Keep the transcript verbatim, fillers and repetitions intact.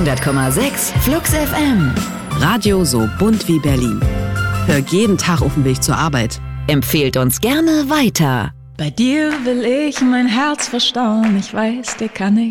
hundert Komma sechs Flux F M. Radio so bunt wie Berlin. Hör jeden Tag auf dem Weg zur Arbeit. Empfehlt uns gerne weiter. Bei dir will ich mein Herz verstauen. Ich weiß, dir kann ich